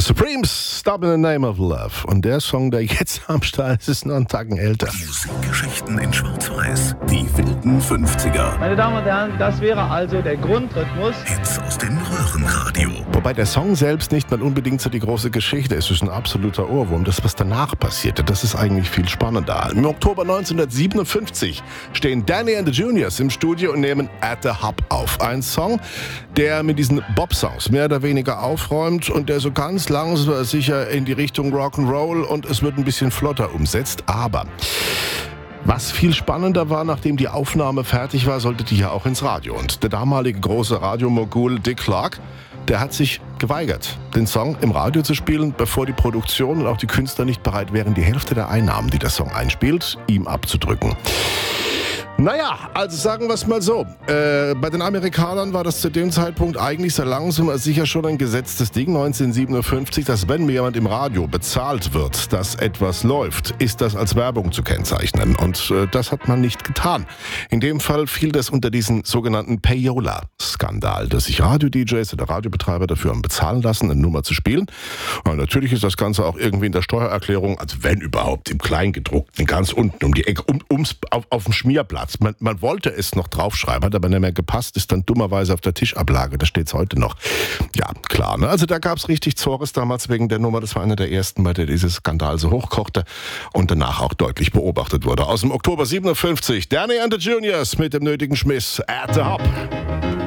Supremes, Stop in the Name of Love. Und der Song, der jetzt am Start ist, ist noch einen Tacken älter. Musikgeschichten in Schwarz-Weiß. Die wilden 50er. Meine Damen und Herren, das wäre also der Grundrhythmus. Hits aus dem Röhrenradio. Wobei der Song selbst nicht mal unbedingt so die große Geschichte ist. Es ist ein absoluter Ohrwurm. Das, was danach passierte, das ist eigentlich viel spannender. Im Oktober 1957 stehen Danny and the Juniors im Studio und nehmen At the Hub auf. Ein Song, der mit diesen Bop-Songs mehr oder weniger aufräumt und der so ganz langsam sicher in die Richtung Rock'n'Roll und es wird ein bisschen flotter umsetzt. Aber was viel spannender war, nachdem die Aufnahme fertig war, sollte die ja auch ins Radio. Und der damalige große Radiomogul Dick Clark, der hat sich geweigert, den Song im Radio zu spielen, bevor die Produktion und auch die Künstler nicht bereit wären, die Hälfte der Einnahmen, die der Song einspielt, ihm abzudrücken. Naja, also sagen wir es mal so. Bei den Amerikanern war das zu dem Zeitpunkt eigentlich so langsam sicher schon ein gesetztes Ding, 1957, dass wenn mir jemand im Radio bezahlt wird, dass etwas läuft, ist das als Werbung zu kennzeichnen. Und das hat man nicht getan. In dem Fall fiel das unter diesen sogenannten Payola-Skandal, dass sich Radio-DJs oder Radiobetreiber dafür haben bezahlen lassen, eine Nummer zu spielen. Und natürlich ist das Ganze auch irgendwie in der Steuererklärung, also wenn überhaupt, im Kleingedruckten, ganz unten um die Ecke, auf dem Schmierblatt. Man wollte es noch draufschreiben, hat aber nicht mehr gepasst, ist dann dummerweise auf der Tischablage, da steht es heute noch. Ja, klar, ne? Also da gab es richtig Zores damals wegen der Nummer, das war einer der ersten, bei der dieses Skandal so hochkochte und danach auch deutlich beobachtet wurde. Aus dem Oktober 57, Danny and the Juniors mit dem nötigen Schmiss, At the Hub.